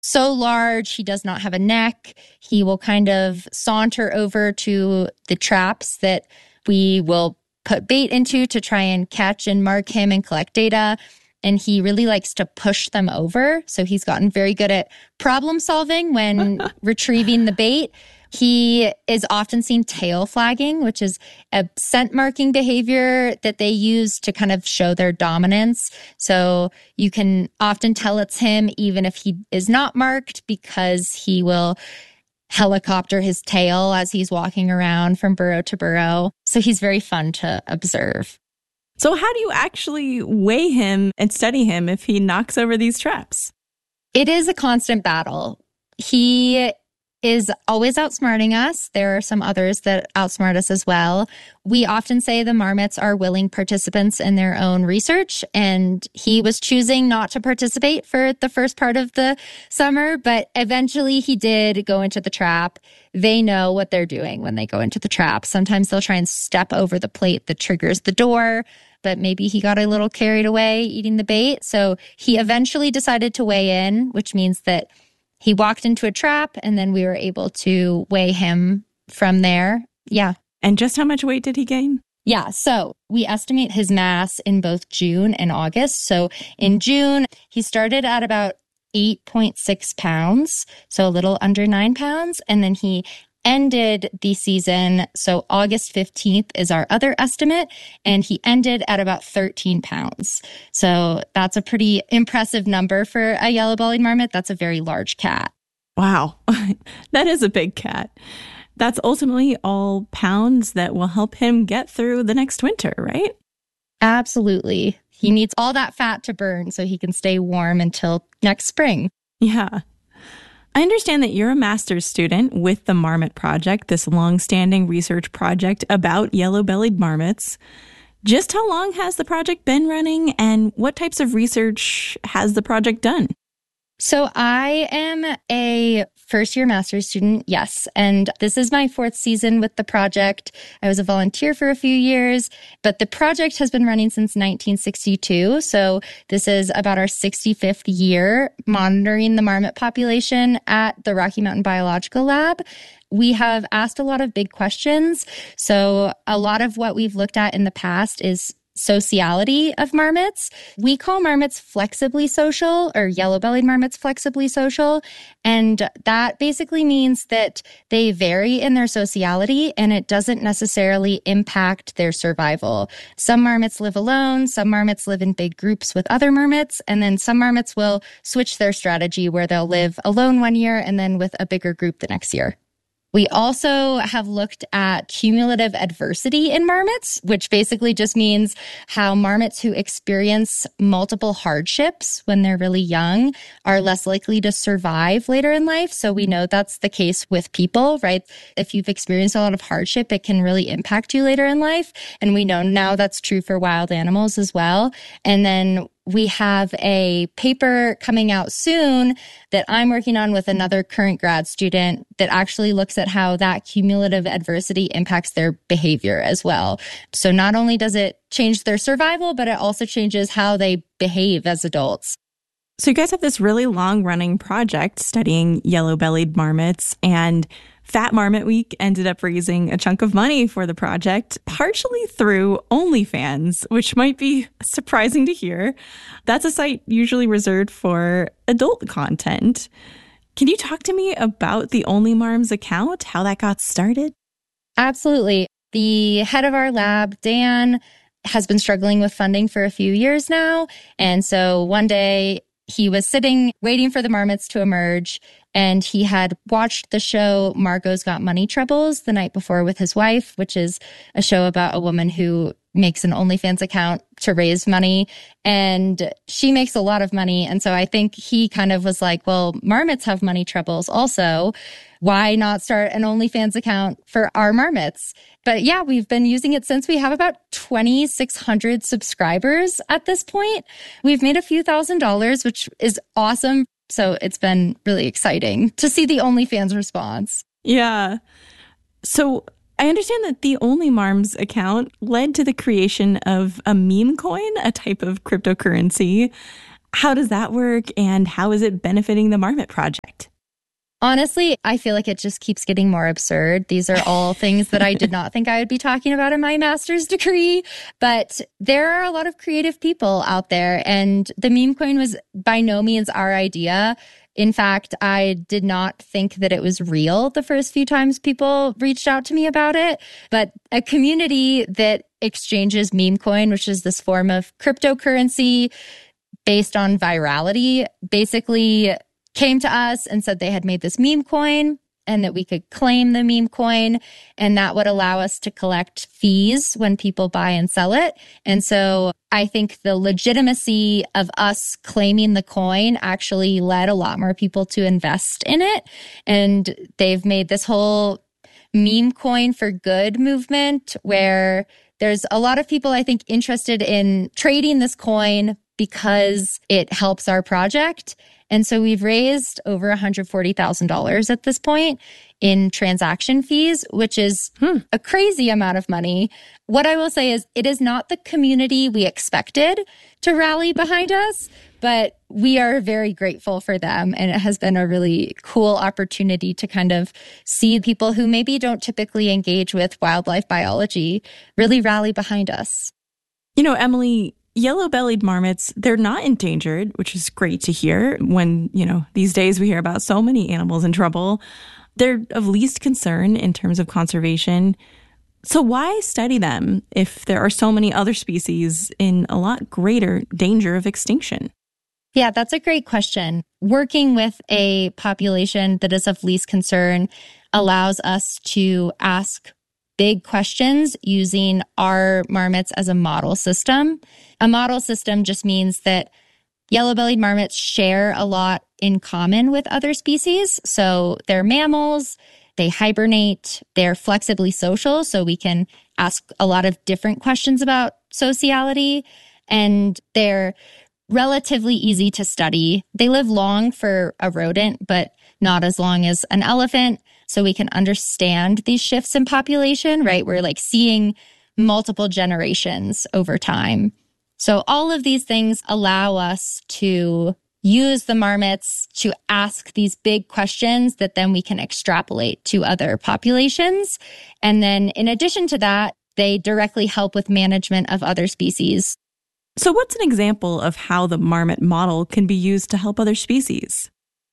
so large. He does not have a neck. He will kind of saunter over to the traps that we will put bait into to try and catch and mark him and collect data. And he really likes to push them over. So he's gotten very good at problem solving when retrieving the bait. He is often seen tail flagging, which is a scent marking behavior that they use to kind of show their dominance. So you can often tell it's him even if he is not marked, because he will helicopter his tail as he's walking around from burrow to burrow. So he's very fun to observe. So how do you actually weigh him and study him if he knocks over these traps? It is a constant battle. He is always outsmarting us. There are some others that outsmart us as well. We often say the marmots are willing participants in their own research, and he was choosing not to participate for the first part of the summer, but eventually he did go into the trap. They know what they're doing when they go into the trap. Sometimes they'll try and step over the plate that triggers the door, but maybe he got a little carried away eating the bait. So he eventually decided to weigh in, which means that he walked into a trap, and then we were able to weigh him from there. Yeah. And just how much weight did he gain? Yeah. So we estimate his mass in both June and August. So in June, he started at about 8.6 pounds, so a little under 9 pounds. And then he ended the season, so August 15th is our other estimate, and he ended at about 13 pounds. So that's a pretty impressive number for a yellow-bellied marmot. That's a very large cat. Wow, that is a big cat. That's ultimately all pounds that will help him get through the next winter, right? Absolutely. He needs all that fat to burn so he can stay warm until next spring. Yeah. I understand that you're a master's student with the Marmot Project, this long-standing research project about yellow-bellied marmots. Just how long has the project been running, and what types of research has the project done? So I am a first-year master's student, yes, and this is my 4th season with the project. I was a volunteer for a few years, but the project has been running since 1962, so this is about our 65th year monitoring the marmot population at the Rocky Mountain Biological Lab. We have asked a lot of big questions, so a lot of what we've looked at in the past is sociality of marmots. We call marmots flexibly social, or yellow-bellied marmots flexibly social. And that basically means that they vary in their sociality and it doesn't necessarily impact their survival. Some marmots live alone, some marmots live in big groups with other marmots, and then some marmots will switch their strategy where they'll live alone one year and then with a bigger group the next year. We also have looked at cumulative adversity in marmots, which basically just means how marmots who experience multiple hardships when they're really young are less likely to survive later in life. So we know that's the case with people, right? If you've experienced a lot of hardship, it can really impact you later in life. And we know now that's true for wild animals as well. And then we have a paper coming out soon that I'm working on with another current grad student that actually looks at how that cumulative adversity impacts their behavior as well. So not only does it change their survival, but it also changes how they behave as adults. So you guys have this really long-running project studying yellow-bellied marmots, and Fat Marmot Week ended up raising a chunk of money for the project, partially through OnlyFans, which might be surprising to hear. That's a site usually reserved for adult content. Can you talk to me about the OnlyMarms account, how that got started? Absolutely. The head of our lab, Dan, has been struggling with funding for a few years now. And so one day he was sitting waiting for the marmots to emerge, and he had watched the show Margot's Got Money Troubles the night before with his wife, which is a show about a woman who makes an OnlyFans account to raise money, and she makes a lot of money. And so I think he kind of was like, well, marmots have money troubles also. Why not start an OnlyFans account for our marmots? But yeah, we've been using it since. We have about 2,600 subscribers at this point. We've made a few $1,000s, which is awesome. So it's been really exciting to see the OnlyFans response. Yeah. So I understand that the OnlyMarms account led to the creation of a meme coin, a type of cryptocurrency. How does that work, and how is it benefiting the Marmot Project? Honestly, I feel like it just keeps getting more absurd. These are all things that I did not think I would be talking about in my master's degree, but there are a lot of creative people out there, and the meme coin was by no means our idea. In fact, I did not think that it was real the first few times people reached out to me about it, but a community that exchanges meme coin, which is this form of cryptocurrency based on virality, basically came to us and said they had made this meme coin and that we could claim the meme coin, and that would allow us to collect fees when people buy and sell it. And so I think the legitimacy of us claiming the coin actually led a lot more people to invest in it. And they've made this whole meme coin for good movement where there's a lot of people, I think, interested in trading this coin because it helps our project. And so we've raised over $140,000 at this point in transaction fees, which is a crazy amount of money. What I will say is it is not the community we expected to rally behind us, but we are very grateful for them. And it has been a really cool opportunity to kind of see people who maybe don't typically engage with wildlife biology really rally behind us. You know, Emily, yellow-bellied marmots, they're not endangered, which is great to hear when, these days we hear about so many animals in trouble. They're of least concern in terms of conservation. So why study them if there are so many other species in a lot greater danger of extinction? Yeah, that's a great question. Working with a population that is of least concern allows us to ask big questions using our marmots as a model system. A model system just means that yellow-bellied marmots share a lot in common with other species. So they're mammals, they hibernate, they're flexibly social, so we can ask a lot of different questions about sociality, and they're relatively easy to study. They live long for a rodent, but not as long as an elephant. So we can understand these shifts in population, right? We're like seeing multiple generations over time. So all of these things allow us to use the marmots to ask these big questions that then we can extrapolate to other populations. And then in addition to that, they directly help with management of other species. So what's an example of how the marmot model can be used to help other species?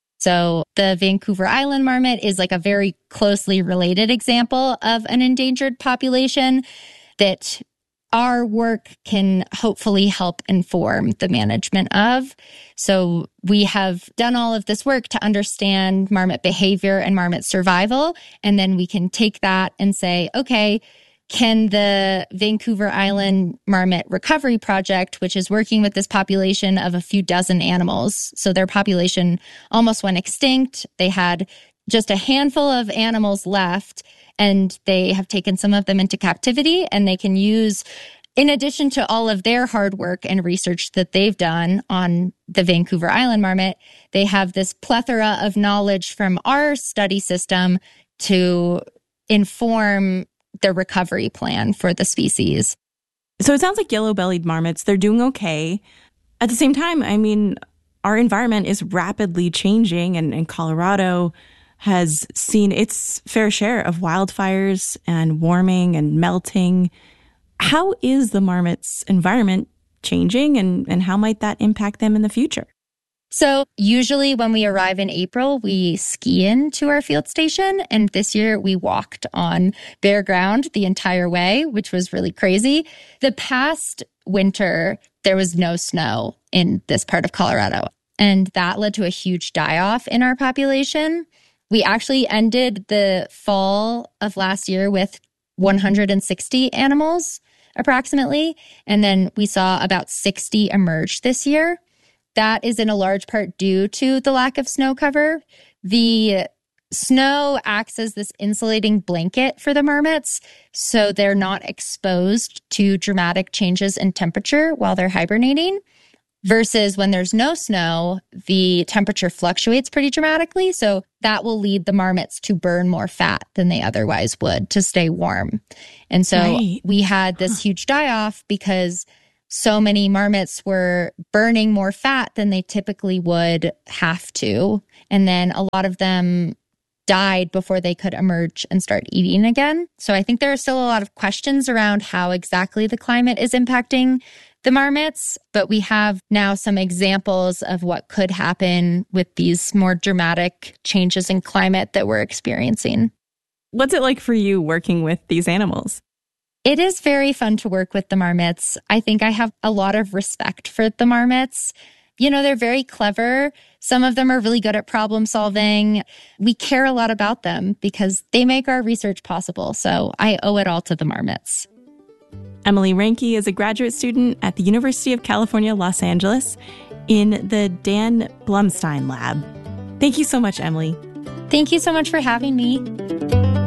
So the Vancouver Island marmot is like a very closely related example of an endangered population that our work can hopefully help inform the management of. So we have done all of this work to understand marmot behavior and marmot survival. And then we can take that and say, okay, can the Vancouver Island Marmot Recovery Project, which is working with this population of a few dozen animals, so their population almost went extinct. They had just a handful of animals left, and they have taken some of them into captivity, and they can use, in addition to all of their hard work and research that they've done on the Vancouver Island marmot, they have this plethora of knowledge from our study system to inform the recovery plan for the species. So it sounds like yellow-bellied marmots, they're doing okay. At the same time, I mean, our environment is rapidly changing, and Colorado has seen its fair share of wildfires and warming and melting. How is the marmot's environment changing, and how might that impact them in the future? So usually when we arrive in April, we ski into our field station. And this year we walked on bare ground the entire way, which was really crazy. The past winter, there was no snow in this part of Colorado. And that led to a huge die-off in our population. We actually ended the fall of last year with 160 animals, approximately. And then we saw about 60 emerge this year. That is in a large part due to the lack of snow cover. The snow acts as this insulating blanket for the marmots, so they're not exposed to dramatic changes in temperature while they're hibernating. Versus when there's no snow, the temperature fluctuates pretty dramatically. So that will lead the marmots to burn more fat than they otherwise would to stay warm. And so we had this huge die-off because so many marmots were burning more fat than they typically would have to. And then a lot of them died before they could emerge and start eating again. So I think there are still a lot of questions around how exactly the climate is impacting the marmots, but we have now some examples of what could happen with these more dramatic changes in climate that we're experiencing. What's it like for you working with these animals? It is very fun to work with the marmots. I think I have a lot of respect for the marmots. You know, they're very clever. Some of them are really good at problem solving. We care a lot about them because they make our research possible. So I owe it all to the marmots. Emily Reinke is a graduate student at the University of California, Los Angeles in the Dan Blumstein Lab. Thank you so much, Emily. Thank you so much for having me.